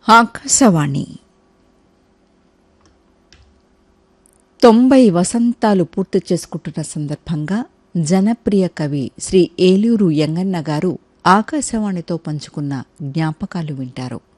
ఆకాశవాణి 90 వసంతాలు పూర్తి చేసుకుంటున్న సందర్భంగా జనప్రియ కవి శ్రీ ఏలూరు యంగన్న గారు ఆకాశవాణితో పంచుకున్న జ్ఞాపకాలు వింటారు.